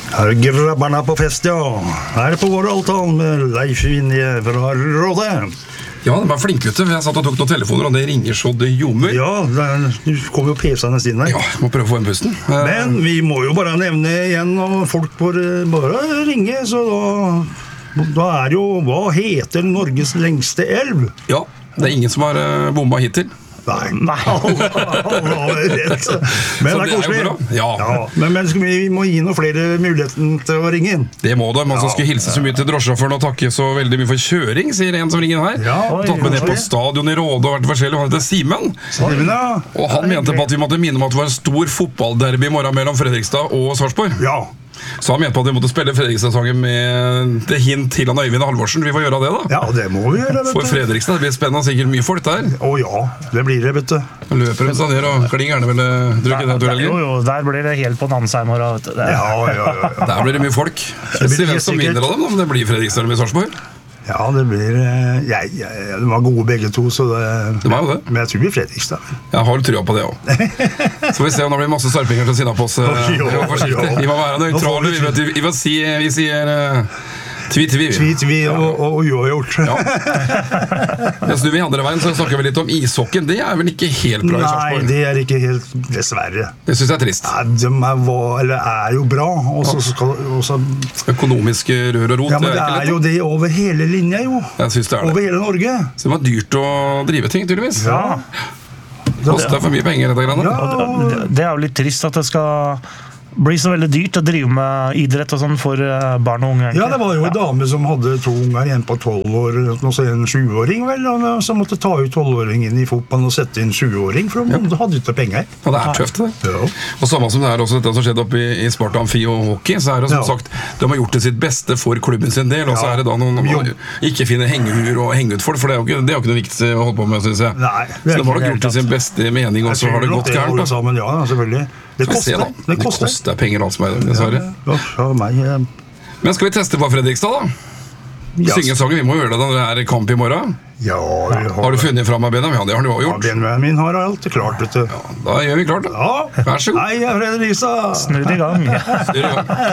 Her grabbarna på fest, ja. Her på vår altan med Leif Vinje fra Råde. Ja, de flinke, vet du. Jeg satt og tok noen telefoner, og det ringer så det ljomer. Ja, du kommer jo pesende inn her. Ja, jeg må prøve å få en pusten. Men vi må jo bare nevne igjen, og folk får bare ringe, så da jo, hva heter Norges lengste elv? Ja, det ingen som har bomba hittil. Nei, alle har rett. Men det koselig. Ja. Men vi må gi noen flere muligheten til å ringe inn. Det må de. Man skal hilse så mye til drosjesjåføren og takke så veldig mye for kjøring, sier en som ringer her. Tatt med ned på stadion i Råde og vært forskjellig. Han heter Simen. Og han mente på at vi måtte minne om at det var en stor fotballderby i morgen mellom Fredrikstad og Sarpsborg. Ja. Så han mente på at vi måtte spille Fredrikstad-sangen med det hint til Øyvind Halvorsen. Vi får gjøre det da. Ja, det må vi gjøre, vet du. For Fredrikstad, det blir spennende, sikkert mye folk der. Ja, det blir det, vet du. Løper de sånn der og klinger gjerne vel drukke det, tror jeg. Jo, der blir det helt på Nansheim, vet du. Ja. Der blir det mye folk. Jeg sier hvem som vinner av dem, men det blir Fredrikstad med Sarpsborg. Ja, det blir de var gode begge to, så det var jo det. Men jeg tror det blir Fredrikstad. Jeg har trua på det også. Så vi ser om det blir masse sarpinger til siden på oss. Vi må være nøytrale. Vi sier Tvi og uavgjort. Snur vi andre veien, så snakker vi litt om ishockeyen. Det vel ikke helt bra i Sarpsborg? Nei, det ikke helt, dessverre. Det synes jeg trist. De jo bra, og så økonomiske rør og rot. Ja, men det jo det over hele linja, jo. Jeg synes det det. Over hele Norge. Så det var dyrt å drive ting, tydeligvis. Ja. Det koster for mye penger, dette grann. Ja, det jo litt trist at det skal bli så veldig dyrt å drive med idrett og sånn for barn og unge, egentlig. Ja, det var jo en dame som hadde 2 unger, en på 12 år, og så en 7-åring, vel, og så måtte ta ut 12-åringen i fotballen og sette inn 7-åring, for de hadde ikke penger. Ja, det tøft, det. Ja. Og samme som det også dette som skjedde oppe i Sparta Amfi og hockey, så det som sagt, de har gjort det sitt beste for klubben sin del, og så det da noen ikke finner hengehuer og henge ut folk, for det jo ikke noe viktig å holde på med, synes jeg. Nei, så de har gjort det sin beste mening, og så har det gått gærent. Ja, selvfølgelig. Det koster penger alt som dessverre. Men skal vi teste på Fredrikstad da? Synge sangen, vi må gjøre det da det kamp i morgen. Ja, har du funnet frem av Benjamin? Ja, det har du også gjort. Ja, Benjamin min har alt klart, vet du. Ja, da gjør vi klart det. Ja, vær så god. Hei, Fredrikstad! Snudd i gang.